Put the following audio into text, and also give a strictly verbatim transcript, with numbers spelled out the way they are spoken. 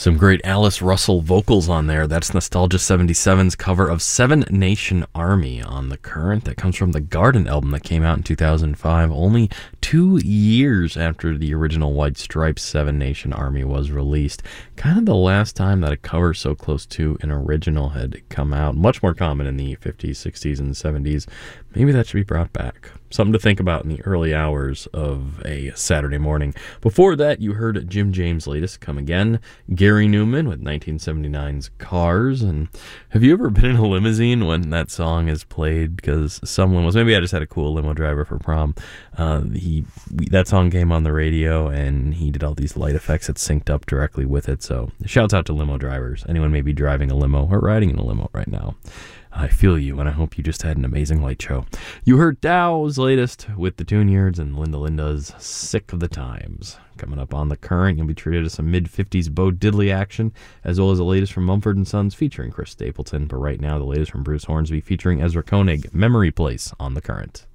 Some great Alice Russell vocals on there. That's Nostalgia seventy-seven's cover of Seven Nation Army on The Current. That comes from the Garden album that came out in two thousand five, only two years after the original White Stripes Seven Nation Army was released. Kind of the last time that a cover so close to an original had come out. Much more common in the fifties, sixties, and seventies. Maybe that should be brought back. Something to think about in the early hours of a Saturday morning. Before that, you heard Jim James' latest, Come Again. Gary Newman with nineteen seventy-nine's Cars. And have you ever been in a limousine when that song is played? Because someone was, maybe I just had a cool limo driver for prom. Uh, he we, that song came on the radio, and he did all these light effects that synced up directly with it. So shouts out to limo drivers. Anyone may be driving a limo or riding in a limo right now. I feel you, and I hope you just had an amazing light show. You heard Dow's latest with the Tune-Yards and Linda Linda's Sick of the Times. Coming up on The Current, you'll be treated to some mid-fifties Bo Diddley action, as well as the latest from Mumford and Sons featuring Chris Stapleton. But right now, the latest from Bruce Hornsby featuring Ezra Koenig, Memory Place on The Current.